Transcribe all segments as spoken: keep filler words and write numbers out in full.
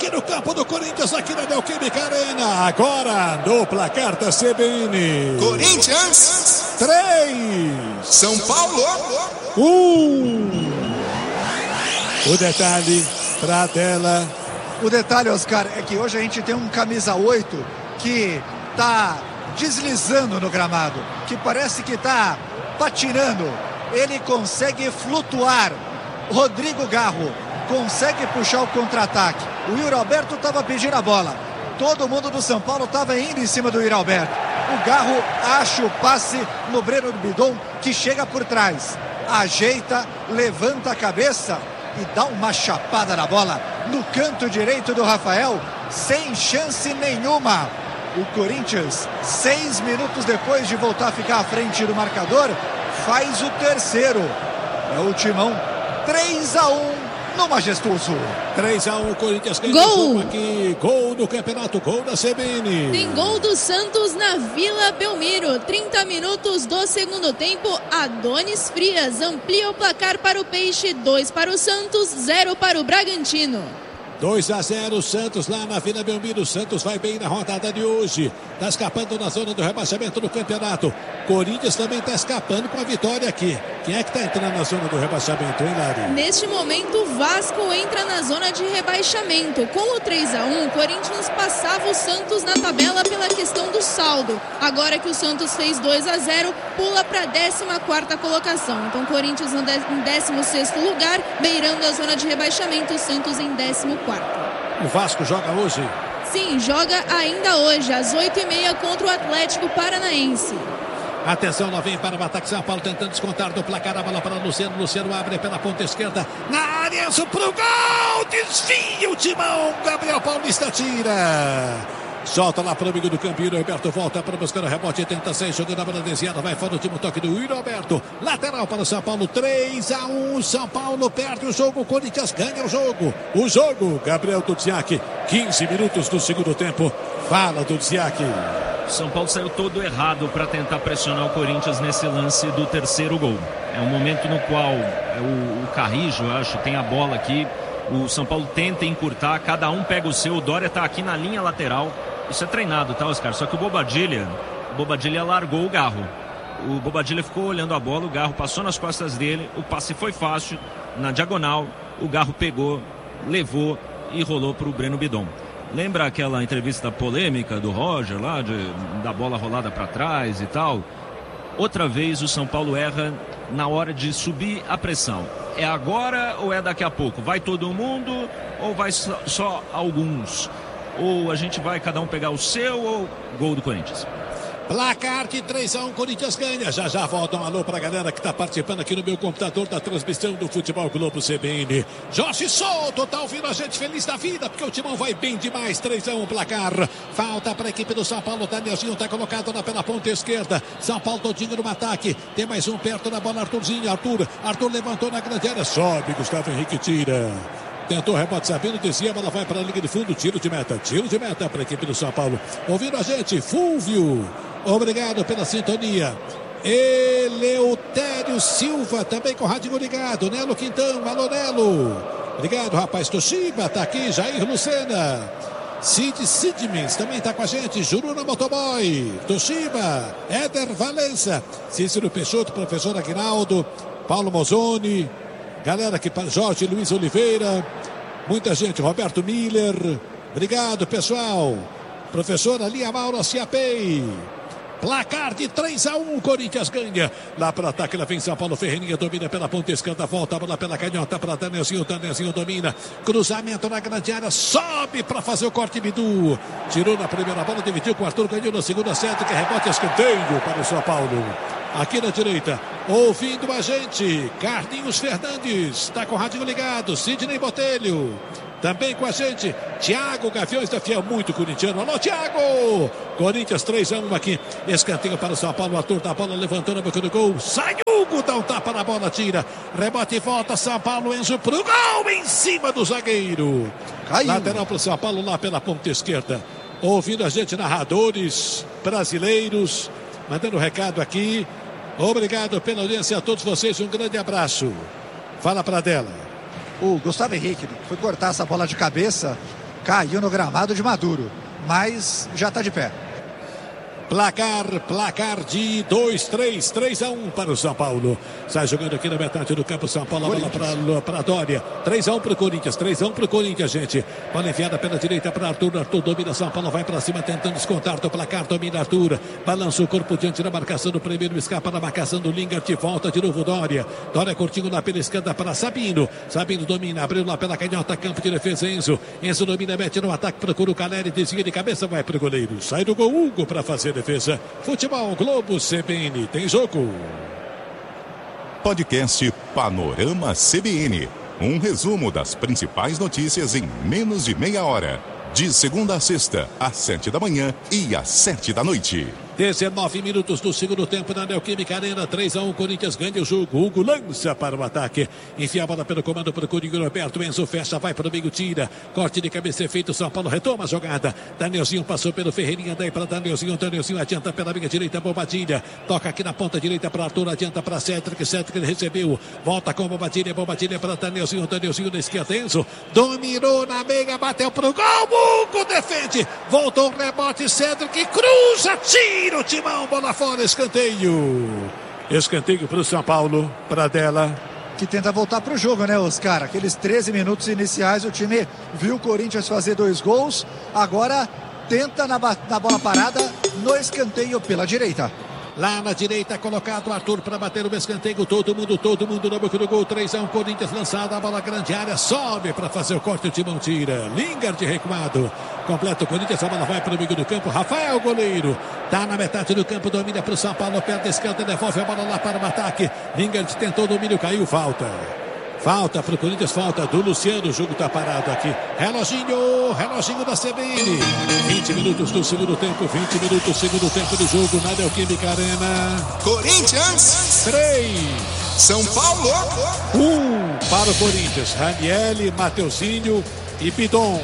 aqui no campo do Corinthians, aqui na Neoquímica Arena. Agora, no placar da C B N. Corinthians três. São Paulo um. O detalhe pra tela. O detalhe, Oscar, é que hoje a gente tem um camisa oito que tá deslizando no gramado, que parece que tá patinando. Ele consegue flutuar. Rodrigo Garro consegue puxar o contra-ataque. O Yuri Alberto estava pedindo a bola. Todo mundo do São Paulo estava indo em cima do Yuri Alberto. O Garro acha o passe no Breno Bidon, que chega por trás. Ajeita, levanta a cabeça e dá uma chapada na bola no canto direito do Rafael, sem chance nenhuma. O Corinthians, seis minutos depois de voltar a ficar à frente do marcador, faz o terceiro. É o Timão, três a um no Majestoso. três a um, o Corinthians ganha gol aqui. Gol do campeonato, gol da C B N. Tem gol do Santos na Vila Belmiro. trinta minutos do segundo tempo. Adonis Frias amplia o placar para o Peixe. dois para o Santos, zero para o Bragantino. dois a zero, Santos lá na Vila Belmiro. Santos vai bem na rodada de hoje. Está escapando na zona do rebaixamento do campeonato. Corinthians também está escapando com a vitória aqui. Quem é que está entrando na zona do rebaixamento, hein, Lari? Neste momento, o Vasco entra na zona de rebaixamento. Com o três a um, o Corinthians passava o Santos na tabela pela questão do saldo. Agora que o Santos fez dois a zero, pula para a décima quarta colocação. Então, Corinthians em décimo sexto lugar, beirando a zona de rebaixamento. O Santos em décimo quarto. O Vasco joga hoje? Sim, joga ainda hoje, às oito e meia, contra o Atlético Paranaense. Atenção, lá vem para o ataque São Paulo, tentando descontar do placar. A bola para o Luciano. Luciano abre pela ponta esquerda. Na área, pro gol. Desvia o Timão. Gabriel Paulista tira. Solta lá para o amigo do Campinho. Roberto volta para buscar o rebote. Tenta sair, jogando a bola desviada. Vai fora o último toque do Yuri Alberto. Lateral para o São Paulo. três a um. São Paulo perde o jogo. O Corinthians ganha o jogo. O jogo, Gabriel Dudziak. quinze minutos do segundo tempo. Fala, Dudziak. São Paulo saiu todo errado para tentar pressionar o Corinthians nesse lance do terceiro gol. É um momento no qual o, o Carrijo, eu acho, tem a bola aqui. O São Paulo tenta encurtar, cada um pega o seu. O Dória está aqui na linha lateral. Isso é treinado, tá, Oscar? Só que o Bobadilla, o Bobadilla largou o Garro. O Bobadilla ficou olhando a bola, o Garro passou nas costas dele. O passe foi fácil, na diagonal. O Garro pegou, levou e rolou para o Breno Bidon. Lembra aquela entrevista polêmica do Roger lá, de, da bola rolada para trás e tal? Outra vez o São Paulo erra na hora de subir a pressão. É agora ou é daqui a pouco? Vai todo mundo ou vai só, só alguns? Ou a gente vai cada um pegar o seu ou gol do Corinthians? Placar de três a um, Corinthians ganha. Já já volta um alô pra galera que tá participando aqui no meu computador da transmissão do Futebol Globo C B N. Jorge Souto tá ouvindo a gente feliz da vida, porque o Timão vai bem demais. três a um placar. Falta pra equipe do São Paulo. Danielzinho tá colocado lá pela ponta esquerda. São Paulo todinho no ataque. Tem mais um perto da bola, Arthurzinho. Arthur, Arthur levantou na grande área. Sobe, Gustavo Henrique tira. Tentou rebote Sabino, descia, a bola vai para a linha de fundo. Tiro de meta, tiro de meta para a equipe do São Paulo. Ouvindo a gente, Fúvio. Obrigado pela sintonia. Eleutério Silva, também com o rádio ligado. Nelo Quintão, alô Nelo. Obrigado, rapaz. Toshiba tá aqui. Jair Lucena. Cid Sidmens também tá com a gente. Juruna Motoboy. Toshiba. Éder Valença. Cícero Peixoto, professor Aguinaldo. Paulo Mozoni. Galera aqui, Jorge Luiz Oliveira. Muita gente. Roberto Miller. Obrigado, pessoal. Professora Lia Mauro Ciapei. Placar de três a um, Corinthians ganha. Lá para o ataque, lá vem São Paulo. Ferreirinha domina pela ponta esquerda, volta a bola pela canhota para Danielzinho. Danielzinho domina. Cruzamento na grande área, sobe para fazer o corte. Bidu tirou na primeira bola, dividiu com o Arthur, ganhou na segunda, certo, que rebote escanteio para o São Paulo. Aqui na direita, ouvindo a gente, Carlinhos Fernandes, está com o rádio ligado. Sidney Botelho. Também com a gente, Thiago Gaviões da Fiel, muito corintiano. Alô, Thiago! Corinthians três a um aqui. Escanteio para o São Paulo. Arthur da bola levantando a boca do gol. Sai Hugo, dá um tapa na bola, tira. Rebote e volta. São Paulo, Enzo pro gol em cima do zagueiro. Caiu. Lateral para o São Paulo lá pela ponta esquerda. Ouvindo a gente, narradores brasileiros, mandando recado aqui. Obrigado pela audiência a todos vocês. Um grande abraço. Fala para dela. O Gustavo Henrique foi cortar essa bola de cabeça Caiu no gramado de Maduro, mas já está de pé. Placar, placar de dois, três, três a um para o São Paulo. Sai jogando aqui na metade do campo São Paulo, a bola para Dória. três a um para o Corinthians, três a um para o Corinthians, gente. Bola enfiada pela direita para Arthur. Arthur domina São Paulo, vai para cima tentando descontar do placar, domina Arthur. Balança o corpo diante da marcação do primeiro, escapa da marcação do Lingard, volta de novo Dória. Dória curtindo na pela esquerda para Sabino. Sabino domina, abriu lá pela canhota, campo de defesa Enzo. Enzo domina, mete no ataque, procura o Caleri, desvia de cabeça, vai para o goleiro. Sai do gol Hugo para fazer defesa. Futebol Globo C B N, tem jogo. Podcast Panorama C B N. Um resumo das principais notícias em menos de meia hora. De segunda a sexta, às sete da manhã e às sete da noite. dezenove minutos do segundo tempo na Neoquímica Arena, três a um, Corinthians ganha o jogo. Hugo lança para o ataque, enfia a bola pelo comando para o Corinthians. Roberto Enzo fecha, vai para o meio, tira, corte de cabeça feito. São Paulo retoma a jogada. Danielzinho passou pelo Ferreirinha, daí para Danielzinho. Danielzinho adianta pela linha direita, Bobadilha toca aqui na ponta direita para Arthur, adianta para Cétric. Cétric recebeu, volta com Bobadilha. Bobadilha para Danielzinho. Danielzinho na esquerda, Enzo dominou na meia, bateu para o gol. Hugo defende, voltou o rebote. Cétric cruza, tira. O timão, bola fora, escanteio. Escanteio para o São Paulo, para dela. Que tenta voltar para o jogo, né, Oscar? Aqueles treze minutos iniciais, o time viu o Corinthians fazer dois gols. Agora tenta na, na bola parada, no escanteio pela direita. Lá na direita, colocado Arthur para bater o escanteio. Todo mundo, todo mundo no boca do gol. três a um, Corinthians lançado. A bola grande área, sobe para fazer o corte. O timão tira. Lingard recuado. Completa o Corinthians. A bola vai para o meio do campo. Rafael, goleiro. Tá na metade do campo. Domina para o São Paulo. Perto da esquerda. Devolve a bola lá para o ataque. Lingard tentou o domínio. Caiu. Falta. Falta para o Corinthians, falta do Luciano. O jogo está parado aqui. Reloginho, reloginho da C B N. vinte minutos do segundo tempo, vinte minutos do segundo tempo do jogo na Neoquímica Arena. Corinthians. três. São Paulo. um para o Corinthians. Ranieri, Mateuzinho e Bidon.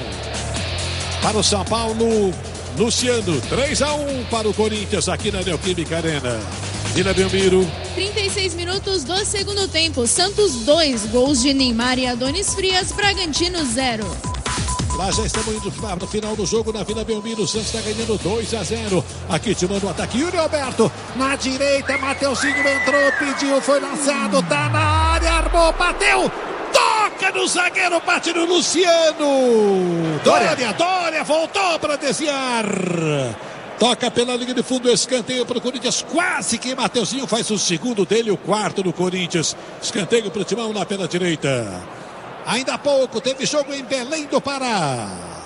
Para o São Paulo, Luciano. três a um para o Corinthians aqui na Neoquímica Arena. Vila Belmiro. trinta e seis minutos do segundo tempo. Santos dois, gols de Neymar e Adonis Frias. Bragantino zero. Lá já estamos indo para o final do jogo na Vila Belmiro. O Santos está ganhando dois a zero. Aqui te manda o ataque. Yuri Alberto na direita. Mateuzinho entrou, pediu, foi lançado. Tá na área, armou, bateu. Toca no zagueiro, bate no Luciano. Dória, Dória, Dória voltou para desviar. Toca pela linha de fundo, escanteio para o Corinthians. Quase que Mateuzinho faz o segundo dele, o quarto do Corinthians. Escanteio para o Timão lá pela direita. Ainda há pouco teve jogo em Belém do Pará.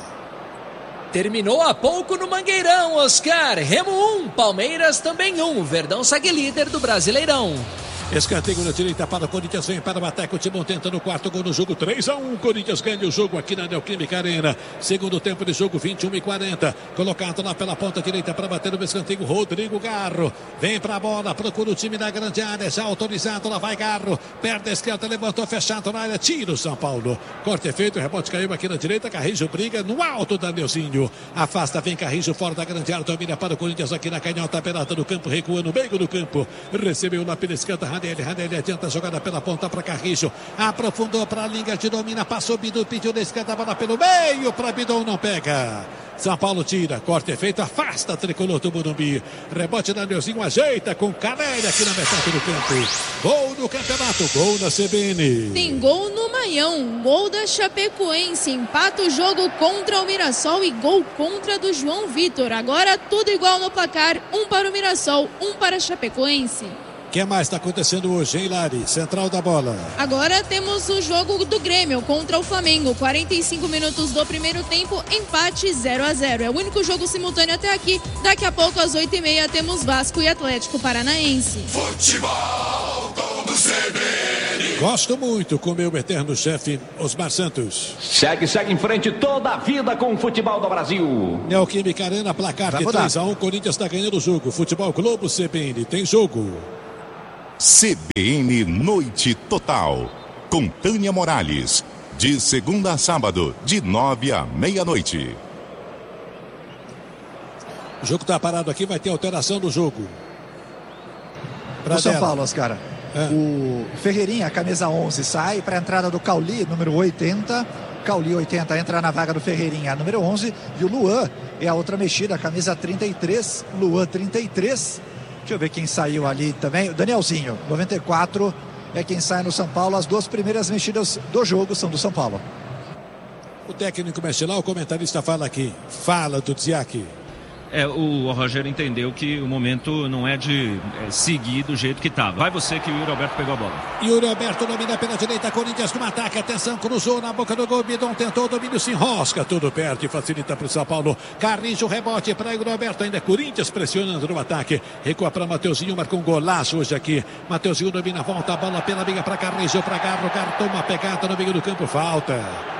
Terminou há pouco no Mangueirão, Oscar. Remo um, Palmeiras também um. Verdão segue líder do Brasileirão. Escanteio na direita para o Corinthians, vem para o ataque, o Timão tenta no quarto gol no jogo, três a um, Corinthians ganha o jogo aqui na Neoquímica Arena, segundo tempo de jogo, vinte e um e quarenta, colocado lá pela ponta direita para bater no escanteio, Rodrigo Garro, vem para a bola, procura o time na grande área, já autorizado, lá vai Garro, perde a esquerda, levantou, fechado na área, tira o São Paulo, corte feito, o rebote caiu aqui na direita, Carrijo briga no alto, Danielzinho, afasta, vem Carrijo fora da grande área, domina para o Corinthians aqui na canhota, pelada do campo, recua no meio do campo, recebeu lá pela esquerda, Ranelli, Ranelli adianta a jogada pela ponta para Carrijo, aprofundou para a linha de domina, passou Bidu, pediu na esquerda, a bola pelo meio para Bidon, não pega. São Paulo tira, corte é feito, afasta a tricolor do Morumbi. Rebote da Neuzinho, ajeita com Caleri aqui na metade do campo. Gol no campeonato, gol na C B N. Tem gol no Maião, gol da Chapecoense, empata o jogo contra o Mirassol e gol contra do João Vitor. Agora tudo igual no placar, um para o Mirassol, um para a Chapecoense. O que mais está acontecendo hoje, hein, Lari? Central da bola. Agora temos o jogo do Grêmio contra o Flamengo. quarenta e cinco minutos do primeiro tempo, empate zero a zero. É o único jogo simultâneo até aqui. Daqui a pouco, às oito e meia, temos Vasco e Atlético Paranaense. Futebol do C B N. Gosto muito com meu eterno chefe, Osmar Santos. Segue, segue em frente toda a vida com o futebol do Brasil. Neoquímica Arena, placar de três a um. Corinthians está ganhando o jogo. Futebol Globo C B N, tem jogo. C B N Noite Total, com Tânia Morales, de segunda a sábado, de nove à meia-noite. O jogo está parado aqui, vai ter alteração do jogo. Pra São Paulo, Oscar. É. O Ferreirinha, camisa onze, sai para a entrada do Cauli, número oitenta. Cauli, oitenta, entra na vaga do Ferreirinha, número onze. E o Luan é a outra mexida, camisa trinta e três. Luan, trinta e três. Deixa eu ver quem saiu ali também. O Danielzinho, noventa e quatro, é quem sai no São Paulo. As duas primeiras mexidas do jogo são do São Paulo. O técnico mexe lá, o comentarista fala aqui. Fala, Dudziak. É, o Rogério entendeu que o momento não é de é, seguir do jeito que estava. Vai você que o Yuri Alberto pegou a bola. Yuri Alberto domina pela direita, Corinthians com ataque, atenção, cruzou na boca do gol, Bidon tentou, domínio se enrosca, tudo perto e facilita para o São Paulo. Carrijo, rebote para Yuri Alberto, ainda Corinthians pressionando no ataque, recua para Mateuzinho, marcou um golaço hoje aqui. Mateuzinho domina, volta a bola pela amiga para Carrijo, para Garro, Garro toma pegada no meio do campo, falta.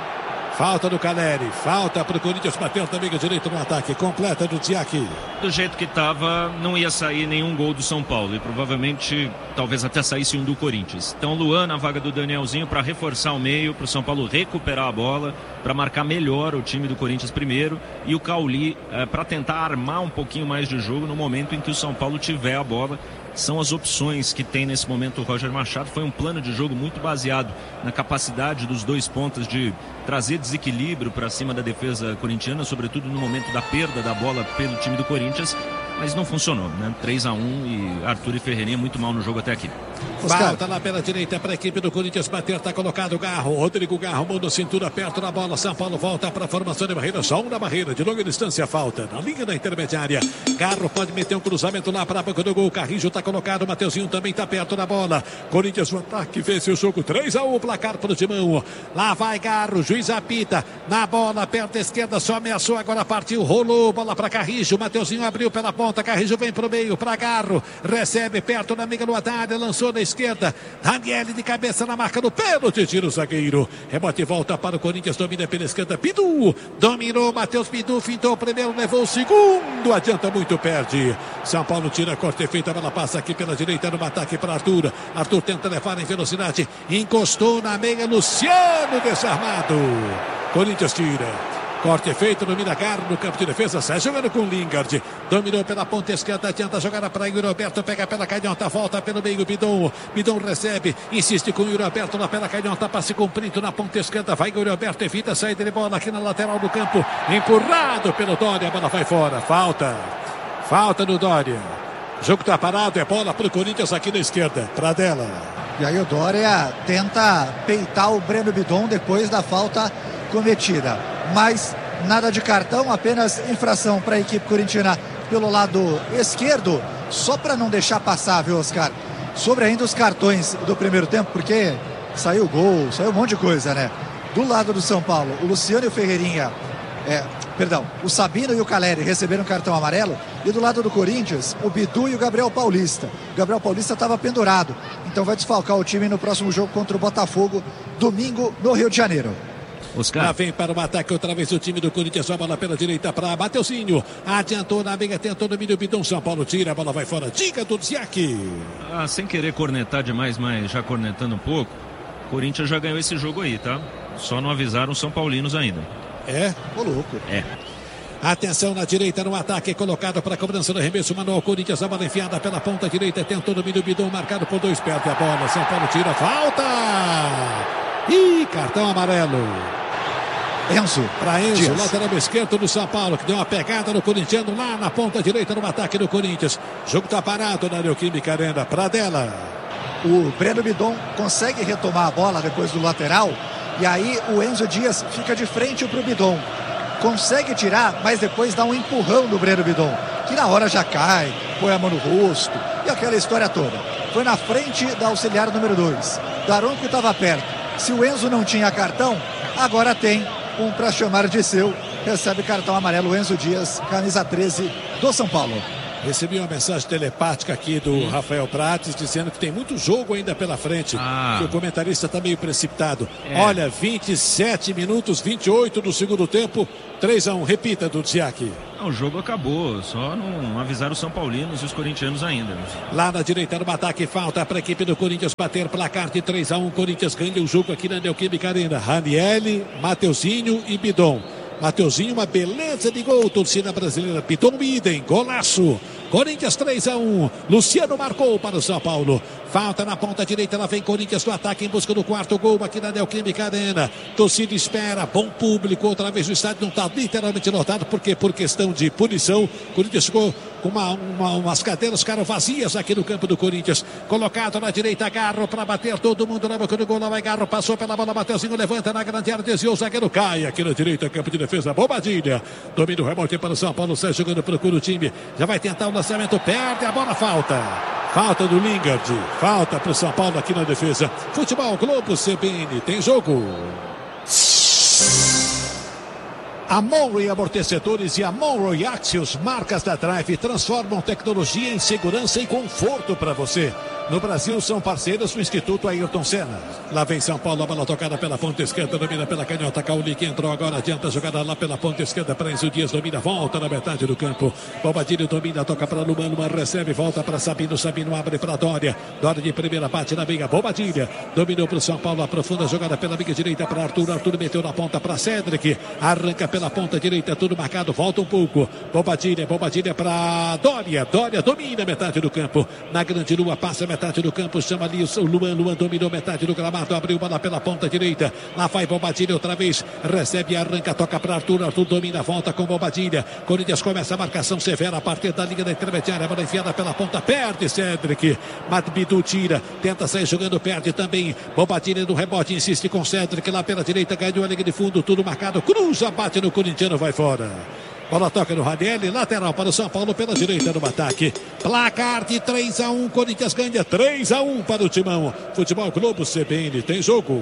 Falta do Caleri, falta para o Corinthians bater também com direito no ataque, completa do Tiaki. Do jeito que estava, não ia sair nenhum gol do São Paulo e provavelmente, talvez até saísse um do Corinthians. Então Luan na vaga do Danielzinho para reforçar o meio, para o São Paulo recuperar a bola, para marcar melhor o time do Corinthians primeiro, e o Cauli é, para tentar armar um pouquinho mais de jogo no momento em que o São Paulo tiver a bola. São as opções que tem nesse momento o Roger Machado. Foi um plano de jogo muito baseado na capacidade dos dois pontas de trazer desequilíbrio para cima da defesa corintiana, sobretudo no momento da perda da bola pelo time do Corinthians, mas não funcionou, né? três a um e Arthur e Ferreirinha muito mal no jogo até aqui. Falta lá pela direita para a equipe do Corinthians bater, está colocado o Garro, Rodrigo Garro, mão da cintura perto da bola, São Paulo volta para a formação de barreira, só um na barreira, de longa distância falta, na linha da intermediária, Garro pode meter um cruzamento lá para a boca do gol, Carrijo está colocado, Mateuzinho também está perto da bola, Corinthians no ataque, vence o jogo, três a um, placar para o Timão, lá vai Garro, juiz apita, na bola, perto da esquerda, só ameaçou, agora partiu, rolou, bola para Carrijo, Mateuzinho abriu pela ponta, Carrijo vem para o meio, para Garro, recebe perto da amiga no ataque, lançou na esquerda, Daniele de cabeça na marca do pênalti, tira o zagueiro, rebote e volta para o Corinthians, domina pela esquerda, Bidu, dominou, Matheus Bidu, fintou o primeiro, levou o segundo, adianta muito, perde, São Paulo tira, corte feita, ela passa aqui pela direita, no ataque para Arthur, Arthur tenta levar em velocidade, encostou na meia, Luciano desarmado, Corinthians tira. Corte feito, domina Garro no campo de defesa, sai jogando com Lingard, dominou pela ponta esquerda, adianta a jogada para Yuri Alberto, pega pela canhota, volta pelo meio, Bidon, Bidon recebe, insiste com Yuri Alberto lá pela canhota, passe cumprido na ponta esquerda, vai Yuri Alberto, evita a saída de bola aqui na lateral do campo, empurrado pelo Dória, a bola vai fora, falta, falta no Dória, o jogo está parado, é bola para o Corinthians aqui na esquerda, Pradella. E aí o Dória tenta peitar o Breno Bidon depois da falta cometida, mas nada de cartão, apenas infração para a equipe corintiana pelo lado esquerdo, só para não deixar passar, viu, Oscar? Sobre ainda os cartões do primeiro tempo, porque saiu gol, saiu um monte de coisa, né? Do lado do São Paulo, o Luciano e o Ferreirinha, é, perdão, o Sabino e o Caleri receberam cartão amarelo, e do lado do Corinthians, o Bidu e o Gabriel Paulista. O Gabriel Paulista estava pendurado, então vai desfalcar o time no próximo jogo contra o Botafogo, domingo, no Rio de Janeiro. Oscar. Lá vem para o ataque outra vez o time do Corinthians, a bola pela direita para Mateuzinho, adiantou na amiga, tentou no domínio, Bidon, São Paulo tira, a bola vai fora, diga do Ziak. Ah, sem querer cornetar demais, mas já cornetando um pouco, o Corinthians já ganhou esse jogo aí, tá? Só não avisaram os São Paulinos ainda. É? Ô louco. É. Atenção na direita no ataque, colocado para a cobrança do arremesso manual, Corinthians, a bola enfiada pela ponta direita, tentou no domínio, Bidon, marcado por dois, perde a bola, São Paulo tira, falta! Ih, cartão amarelo. Enzo, para Enzo, Dias. Lateral esquerdo do São Paulo, que deu uma pegada no corintiano lá na ponta direita no ataque do Corinthians. O jogo está parado na Neoquímica Arena. Pradella. O Breno Bidon consegue retomar a bola depois do lateral, e aí o Enzo Dias fica de frente para o Bidon. Consegue tirar, mas depois dá um empurrão do Breno Bidon, que na hora já cai, põe a mão no rosto, e aquela história toda. Foi na frente da auxiliar número dois. Daronco estava perto. Se o Enzo não tinha cartão, agora tem. Um para chamar de seu, recebe cartão amarelo, Enzo Dias, camisa treze do São Paulo. Recebi uma mensagem telepática aqui do hum. Rafael Prates, dizendo que tem muito jogo ainda pela frente, ah. que o comentarista está meio precipitado. É. Olha, vinte e sete minutos, vinte e oito do segundo tempo, três a um, repita, do Tsiak. O jogo acabou, só não avisaram os São Paulinos e os corintianos ainda. Lá na direita no ataque, falta para a equipe do Corinthians bater placar de três a um, Corinthians ganha o jogo aqui na Neoquímica Arena. Ranielli, Mateuzinho e Bidon. Mateuzinho, uma beleza de gol, torcida brasileira, Bidon idem, golaço. Corinthians três a um, Luciano marcou para o São Paulo. Falta na ponta direita, lá vem Corinthians no ataque em busca do quarto gol aqui na Neoquímica Arena. Torcida espera, bom público, outra vez o estádio não está literalmente lotado, porque por questão de punição, Corinthians ficou com uma, uma, umas cadeiras ficaram vazias aqui no campo do Corinthians. Colocado na direita, Garro para bater, todo mundo na boca do gol, lá vai Garro, passou pela bola, Mateuzinho levanta na grande área, desviou, o zagueiro cai aqui na direita, campo de defesa, Bobadilha. Domina o rebote para o São Paulo, sai jogando, procura o time, já vai tentar o lançamento, perde a bola, falta. Falta do Lingard, falta para o São Paulo aqui na defesa. Futebol Globo C B N, tem jogo. A Monroe Amortecedores e a Monroe Axios, marcas da Drive, transformam tecnologia em segurança e conforto para você. No Brasil são parceiros do Instituto Ayrton Senna. Lá vem São Paulo, a bola tocada pela ponta esquerda, domina pela canhota, Cauli que entrou agora, adianta a jogada lá pela ponta esquerda, para Enzo Dias, domina, volta na metade do campo. Bobadilho domina, toca para Luman, Luman recebe, volta para Sabino, Sabino abre para Dória. Dória de primeira, bate na meia, Bobadilha. Dominou para o São Paulo, aprofunda a jogada pela meia direita para Arthur, Arthur meteu na ponta para Cedric, arranca pela ponta direita, tudo marcado, volta um pouco. Bobadilha, Bobadilha para Dória, Dória domina metade do campo, na grande lua, passa metade do campo, chama ali o Luan, Luan dominou metade do gramado, abriu bola pela ponta direita, lá vai Bobadilha outra vez, recebe, arranca, toca para Arthur, Arthur domina, volta com Bobadilha, Corinthians começa a marcação severa a partir da linha da intermediária, bola enfiada pela ponta, perde Cedric, Matbidu tira, tenta sair jogando, perde também, Bobadilha no rebote, insiste com Cedric, lá pela direita, ganhou a linha de fundo, tudo marcado, cruza, bate no corintiano, vai fora. Bola toca no Ranieri, lateral para o São Paulo pela direita no ataque. Placar de três a um, Corinthians ganha três a um para o Timão. Futebol Globo C B N, tem jogo.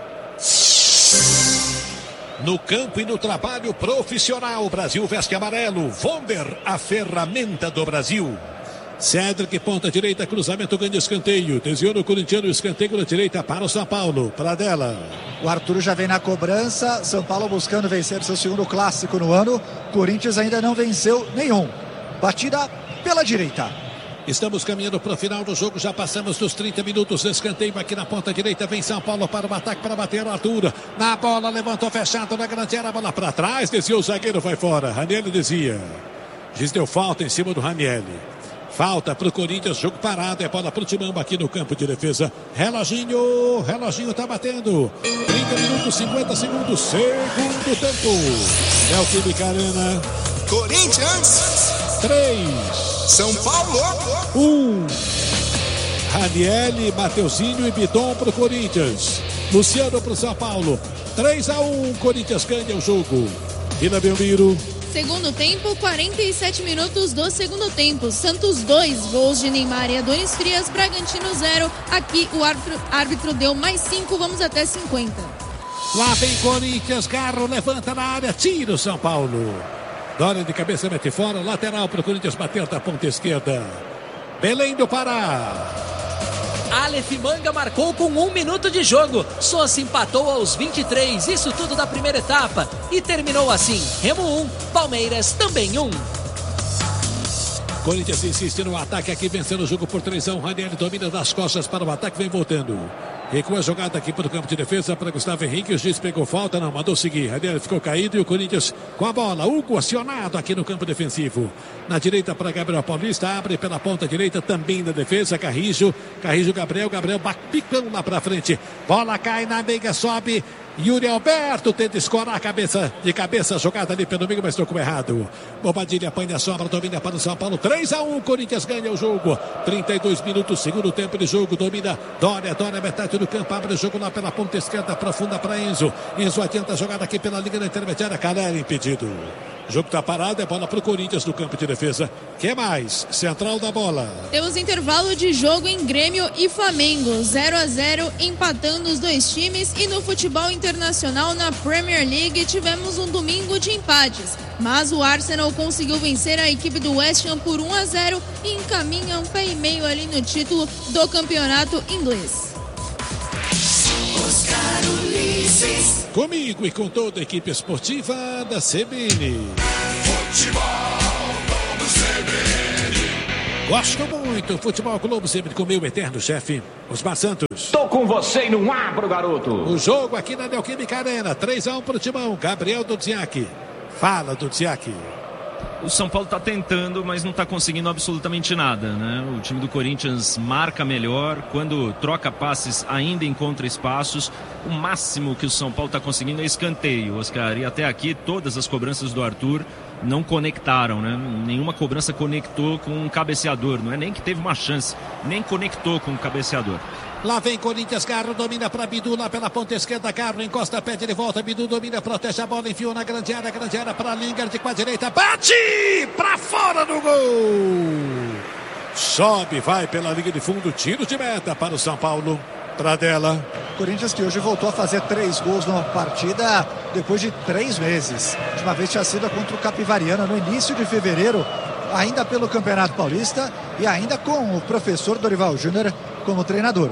No campo e no trabalho profissional, o Brasil veste amarelo. Vonder, a ferramenta do Brasil. Cedric, ponta direita, cruzamento, ganha escanteio. Desviou no corintiano, escanteio na direita para o São Paulo. Pradella. O Arthur já vem na cobrança. São Paulo buscando vencer seu segundo clássico no ano. Corinthians ainda não venceu nenhum. Batida pela direita. Estamos caminhando para o final do jogo, já passamos dos trinta minutos, escanteio aqui na ponta direita, vem São Paulo para o ataque, para bater o Arthur, na bola, levantou fechado na grande área, a bola para trás, desviou o zagueiro, vai fora, Ranieri desvia. Diz deu falta em cima do Ranieri. Falta para o Corinthians, jogo parado, é bola para o Timão aqui no campo de defesa. Reloginho, reloginho tá batendo. trinta minutos, cinquenta segundos, segundo tempo. Neoquímica Arena. Corinthians. três. São Paulo. um. Ranieri, Mateuzinho e Bidon para o Corinthians. Luciano para o São Paulo. três a um, Corinthians ganha o jogo. Vila Belmiro. Segundo tempo, quarenta e sete minutos do segundo tempo. Santos dois, gols de Neymar e Adonis Frias, Bragantino zero. Aqui o árbitro, árbitro deu mais cinco, vamos até cinquenta. Lá vem Corinthians, Garro levanta na área, tira o São Paulo. Dória de cabeça mete fora, lateral para o Corinthians bater da ponta esquerda. Belém do Pará. Aleph Manga marcou com um minuto de jogo. Sousa empatou aos vinte e três. Isso tudo da primeira etapa. E terminou assim. Remo um, Palmeiras também um. Corinthians insiste no ataque aqui, vencendo o jogo por três a um. Ranieri domina das costas para o ataque, vem voltando. Recua a jogada aqui para o campo de defesa para Gustavo Henrique. O juiz pegou falta, não, mandou seguir. Ranieri ficou caído e o Corinthians com a bola. Hugo acionado aqui no campo defensivo. Na direita para Gabriel Paulista, abre pela ponta direita também na defesa. Carrijo, Carrijo, Gabriel, Gabriel picando lá para frente. Bola cai na meia, sobe. Yuri Alberto tenta escorar a cabeça de cabeça, jogada ali pelo meio, mas tocou errado. Bobadilha apanha a sobra, domina para o São Paulo, três a um, Corinthians ganha o jogo. trinta e dois minutos, segundo tempo de jogo, domina Dória, Dória metade do campo, abre o jogo lá pela ponta esquerda, profunda para Enzo. Enzo adianta a jogada aqui pela linha da intermediária, Caleri impedido. O jogo está parado, é bola para o Corinthians no campo de defesa. Que mais? Central da bola. Temos intervalo de jogo em Grêmio e Flamengo. zero a zero, empatando os dois times. E no futebol internacional, na Premier League, tivemos um domingo de empates. Mas o Arsenal conseguiu vencer a equipe do West Ham por um a zero e encaminha um pé e meio ali no título do campeonato inglês. Comigo e com toda a equipe esportiva da C B N. Futebol Globo C B N. Gosto muito. Futebol Globo C B N com meu eterno chefe, Osmar Santos. Tô com você e não abro, garoto. O jogo aqui na Neoquímica Arena. três a um para o Timão. Gabriel Dudziak. Fala, Dudziak. O São Paulo está tentando, mas não está conseguindo absolutamente nada, né? O time do Corinthians marca melhor, quando troca passes ainda encontra espaços. O máximo que o São Paulo está conseguindo é escanteio, Oscar. E até aqui todas as cobranças do Arthur não conectaram, né? Nenhuma cobrança conectou com um cabeceador, não é nem que teve uma chance, nem conectou com o cabeceador. Lá vem Corinthians, Carro domina para Bidu, lá pela ponta esquerda, Carro encosta, pede de volta, Bidu domina, protege a bola, enfiou na grande área, grande área para Lingard com a direita, bate para fora do gol. Sobe, vai pela linha de fundo, tiro de meta para o São Paulo. Pradella. Corinthians que hoje voltou a fazer três gols numa partida depois de três meses. De uma vez tinha sido contra o Capivariana no início de fevereiro, ainda pelo Campeonato Paulista e ainda com o professor Dorival Júnior como treinador.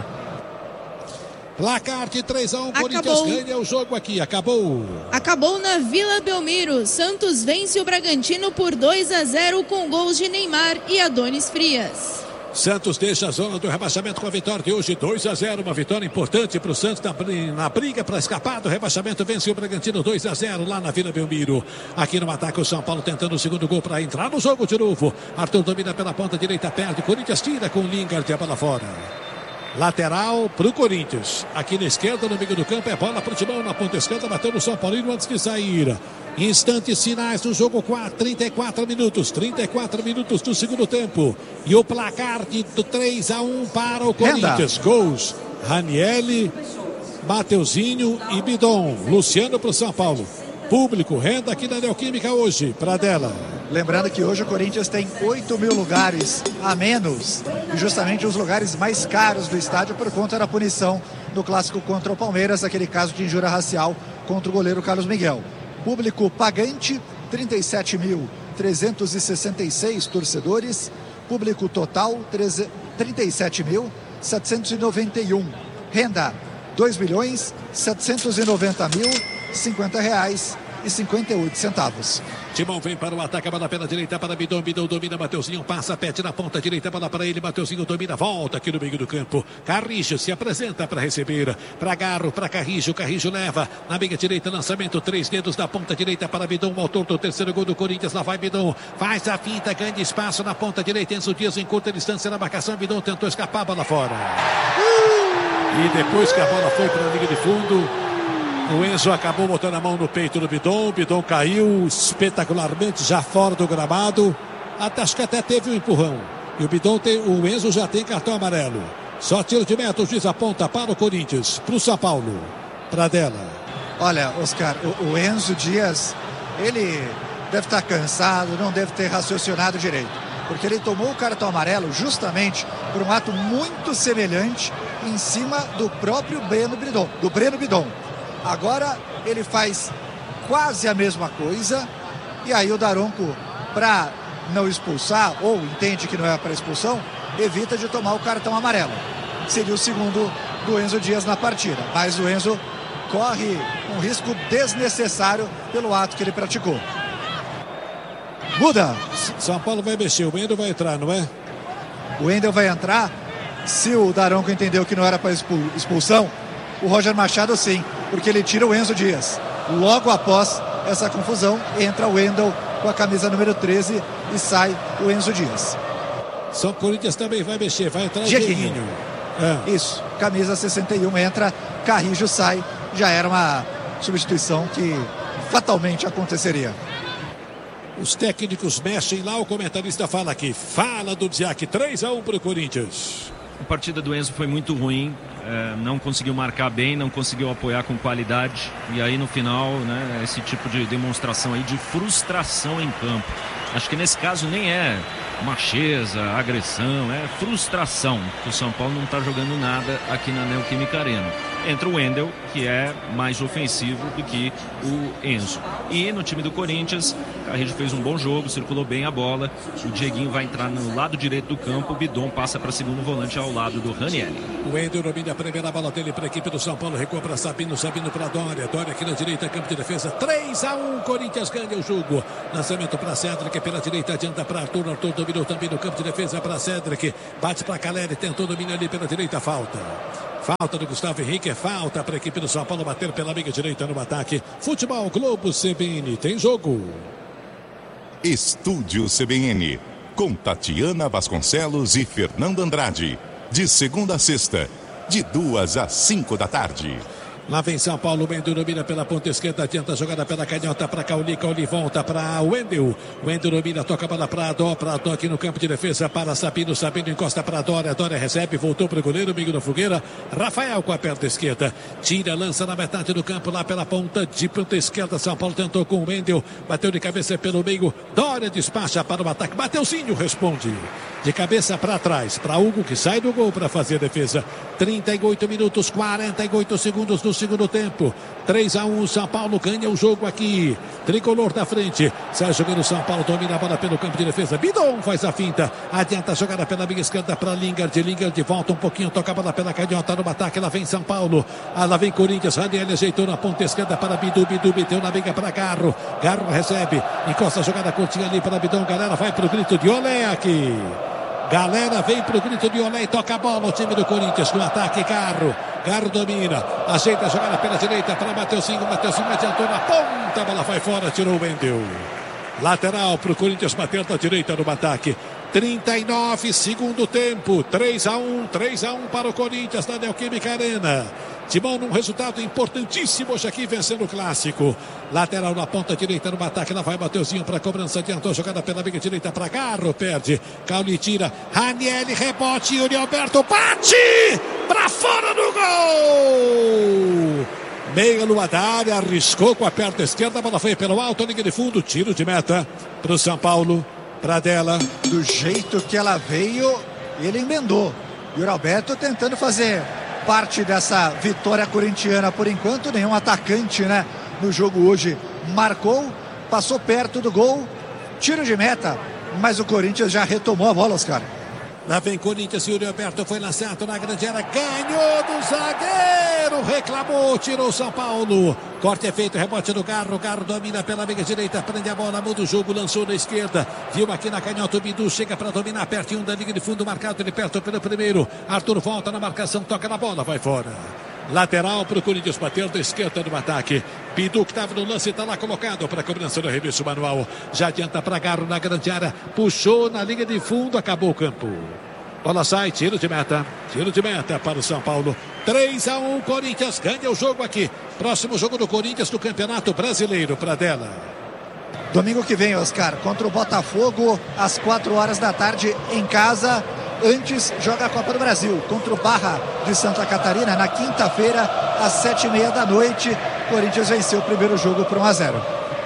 Placar de três a um, Corinthians ganha o jogo aqui, acabou. Acabou na Vila Belmiro. Santos vence o Bragantino por dois a zero com gols de Neymar e Adonis Frias. Santos deixa a zona do rebaixamento com a vitória de hoje, dois a zero, uma vitória importante para o Santos na, na briga para escapar do rebaixamento. Vence o Bragantino dois a zero lá na Vila Belmiro. Aqui no ataque o São Paulo tentando o segundo gol para entrar no jogo de novo. Arthur domina pela ponta direita, perde, Corinthians tira com o Lingard, a bola fora. Lateral para o Corinthians. Aqui na esquerda, no meio do campo, é bola para o Timão. Na ponta esquerda, bateu no São Paulino antes de sair. Instantes finais do jogo, trinta e quatro minutos. trinta e quatro minutos do segundo tempo. E o placar de três a um para o Corinthians. Renda. Gols: Ranielli, Mateuzinho e Bidon. Luciano para o São Paulo. Público, renda aqui na Neoquímica hoje. Pradella. Lembrando que hoje o Corinthians tem oito mil lugares a menos, e justamente os lugares mais caros do estádio por conta da punição no clássico contra o Palmeiras, aquele caso de injúria racial contra o goleiro Carlos Miguel. Público pagante, trinta e sete mil trezentos e sessenta e seis torcedores. Público total, trinta e sete mil setecentos e noventa e um. Renda, dois milhões setecentos e noventa mil cinquenta reais e cinquenta e oito centavos. Timão vem para o ataque, a bola pela direita para Bidon, Bidon domina, Mateuzinho passa, pede na ponta direita, bola para ele, Mateuzinho domina, volta aqui no meio do campo. Carrijo se apresenta para receber, para Garro, para Carrijo, Carrijo leva na meia direita, lançamento, três dedos da ponta direita para Bidon, o autor do terceiro gol do Corinthians, lá vai Bidon, faz a finta, ganha espaço na ponta direita, Enzo Dias em curta distância na marcação, Bidon tentou escapar, a bola fora. E depois que a bola foi para a linha de fundo, o Enzo acabou botando a mão no peito do Bidon. O Bidon caiu espetacularmente já fora do gramado. Até, acho que até teve um empurrão. E o Bidon tem, o Enzo já tem cartão amarelo. Só tiro de meta, o juiz aponta para o Corinthians, para o São Paulo. Pradella. Olha, Oscar, o, o Enzo Dias, ele deve estar cansado, não deve ter raciocinado direito. Porque ele tomou o cartão amarelo justamente por um ato muito semelhante em cima do próprio Breno Bidon. Do Breno Bidon. Agora ele faz quase a mesma coisa e aí o Daronco, para não expulsar, ou entende que não é para expulsão, evita de tomar o cartão amarelo. Seria o segundo do Enzo Dias na partida, mas o Enzo corre um risco desnecessário pelo ato que ele praticou. Muda. São Paulo vai mexer, o Wendel vai entrar, não é? O Wendel vai entrar. Se o Daronco entendeu que não era para expulsão, o Roger Machado sim, porque ele tira o Enzo Dias. Logo após essa confusão, entra o Wendel com a camisa número treze e sai o Enzo Dias. São Corinthians também vai mexer, vai entrar o Dieguinho. Dieguinho. É. Isso, camisa sessenta e um entra, Carrijo sai, já era uma substituição que fatalmente aconteceria. Os técnicos mexem lá, o comentarista fala aqui, fala do Dziak, três a um para o Corinthians. A partida do Enzo foi muito ruim, é, não conseguiu marcar bem, não conseguiu apoiar com qualidade, e aí no final, né, esse tipo de demonstração aí de frustração em campo. Acho que nesse caso nem é macheza, agressão, é frustração, que o São Paulo não está jogando nada aqui na Neoquímica Arena. Entra o Wendel, que é mais ofensivo do que o Enzo. E no time do Corinthians, Carrijo fez um bom jogo, circulou bem a bola. O Dieguinho vai entrar no lado direito do campo, o Bidon passa para segundo volante ao lado do Ranielli. O Wendel domina a primeira bola dele para a equipe do São Paulo, recua para Sabino, Sabino para Dória, Dória aqui na direita, campo de defesa, três a um, Corinthians ganha o jogo. Lançamento para Cedric, pela direita, adianta para Arthur, Arthur dominou também no campo de defesa para Cedric, bate para Caleri, tentou dominar ali pela direita, falta. Falta do Gustavo Henrique, é falta para a equipe do São Paulo bater pela meia direita no ataque. Futebol Globo C B N, tem jogo. Estúdio C B N, com Tatiana Vasconcelos e Fernando Andrade. De segunda a sexta, de duas às cinco da tarde. Lá vem São Paulo, Wendel domina pela ponta esquerda, adianta a jogada pela canhota para Cauli, Cauli volta para Wendel. Wendel domina, toca a bola para Adó, para Adó aqui no campo de defesa, para Sabino, Sabino encosta para Dória, Dória recebe, voltou para o goleiro, amigo da fogueira, Rafael com a perna esquerda, tira, lança na metade do campo, lá pela ponta, de ponta esquerda, São Paulo tentou com o Wendel, bateu de cabeça pelo meio, Dória despacha para o ataque, Mateuzinho responde, de cabeça para trás, para Hugo que sai do gol para fazer a defesa, trinta e oito minutos, quarenta e oito segundos no segundo tempo, três a um, São Paulo ganha o jogo aqui, tricolor da frente, sai jogando São Paulo, domina a bola pelo campo de defesa, Bidon faz a finta, adianta a jogada pela minha esquerda para Lingard, Lingard volta um pouquinho, toca a bola pela canhota no ataque, lá vem São Paulo, lá vem Corinthians, Raniel ajeitou na ponta esquerda para Bidu, Bidu meteu na briga para Garro, Garro recebe, encosta a jogada curtinha ali para Bidon, galera vai pro grito de olé aqui. Galera vem pro grito de olé e toca a bola o time do Corinthians no ataque, Garro. Garro domina, ajeita a jogada pela direita para Mateuzinho, Mateuzinho adiantou na ponta, a bola vai fora, tirou o Wendel. Lateral pro Corinthians bater da direita no ataque. trinta e nove, segundo tempo, três a um, três a um para o Corinthians na Neoquímica Arena. Timão num resultado importantíssimo hoje aqui, vencendo o clássico. Lateral na ponta direita no ataque, lá vai Mateuzinho para cobrança, adiantou a jogada pela meia direita para Garro, perde, Cauli tira, Raniel, rebote, Yuri Alberto bate para fora do gol. Meia lua da área, arriscou com a perna esquerda, a bola foi pelo alto, linha de fundo, tiro de meta para o São Paulo, para dela. Do jeito que ela veio, ele emendou. Yuri Alberto tentando fazer parte dessa vitória corintiana por enquanto, nenhum atacante, né, no jogo hoje marcou, passou perto do gol, tiro de meta, mas o Corinthians já retomou a bola, Oscar. Lá vem Corinthians, Yuri Alberto foi lançado na grande área, ganhou do zagueiro, reclamou, tirou São Paulo. Corte é feito, rebote do Garro, Garro domina pela meia direita, prende a bola, muda o jogo, lançou na esquerda, viu aqui na canhota o Bidu, chega para dominar, pertinho da linha de fundo, marcado, ele perto pelo primeiro, Arthur volta na marcação, toca na bola, vai fora. Lateral para o Corinthians bater da esquerda no ataque. Bidu que estava no lance está lá colocado para a cobrança do arremesso manual. Já adianta para Garro na grande área. Puxou na linha de fundo, acabou o campo. Bola sai, tiro de meta. Tiro de meta para o São Paulo. três a um, Corinthians ganha o jogo aqui. Próximo jogo do Corinthians do Campeonato Brasileiro para dela. Domingo que vem, Oscar, contra o Botafogo, às quatro horas da tarde em casa. Antes, joga a Copa do Brasil contra o Barra de Santa Catarina na quinta-feira, às sete e meia da noite. Corinthians venceu o primeiro jogo por um a zero.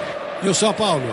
E o São Paulo?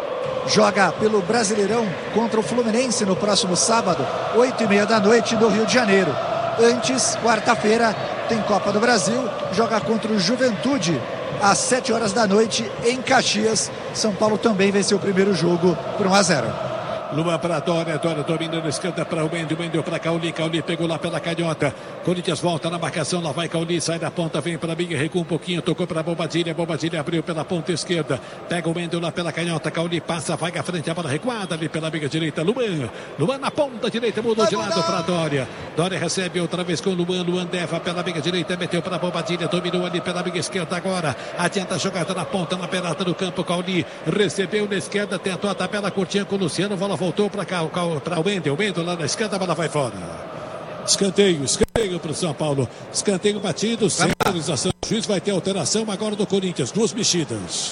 Joga pelo Brasileirão contra o Fluminense no próximo sábado, oito e meia da noite, no Rio de Janeiro. Antes, quarta-feira, tem Copa do Brasil, joga contra o Juventude às sete horas da noite em Caxias. São Paulo também venceu o primeiro jogo por um a zero. Luan para Dória, Dória domina na esquerda para o Wendel, Wendel para Cauli, Cauli pegou lá pela canhota, Corinthians volta na marcação, lá vai Cauli, sai da ponta, vem para a Big, recua um pouquinho, tocou para a Bobadilha, Bobadilha abriu pela ponta esquerda, pega o Wendel lá pela canhota, Cauli passa, vai à frente, a bola recuada ali pela Big direita, Luan, Luan na ponta direita, mudou de lado para Dória, Dória recebe outra vez com o Luan, Luan deva pela Big direita, meteu para a Bobadilha, dominou ali pela Big esquerda agora, adianta a jogada na ponta, na pelada do campo, Cauli recebeu na esquerda, tentou a tabela curtinha com o Luciano, bola voltou para cá, para o Wendel, Wendel lá na esquerda, a bola vai fora. Escanteio, escanteio para o São Paulo. Escanteio batido, sem autorização. O juiz vai ter alteração agora do Corinthians, duas mexidas.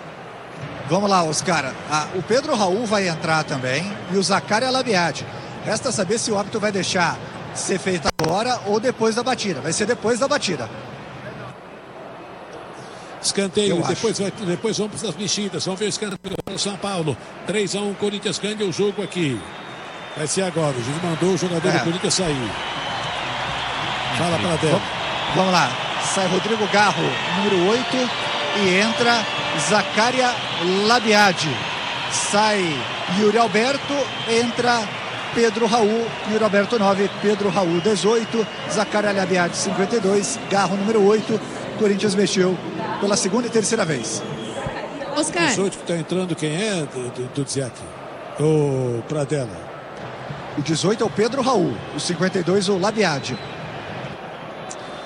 Vamos lá, Oscar. Ah, o Pedro Raul vai entrar também e o Zaccaria Labiade. Resta saber se o árbitro vai deixar ser feito agora ou depois da batida. Vai ser depois da batida. Escanteio, depois, vai, depois vamos para as mexidas. Vamos ver o escanteio para o São Paulo. três a um, Corinthians ganha o jogo aqui. Vai ser agora. O juiz mandou o jogador é. do Corinthians sair. Fala para dentro. Vamos lá. Sai Rodrigo Garro, número oito. E entra Zaccaria Labiade. Sai Yuri Alberto. Entra Pedro Raul. Yuri Alberto nove. Pedro Raul dezoito. Zaccaria Labiade cinquenta e dois. Garro número oito. Corinthians mexeu pela segunda e terceira vez. Oscar. O dezoito que está entrando, quem é do, do, do Dziak? O Pradella. O dezoito é o Pedro Raul. O cinquenta e dois o Labiade.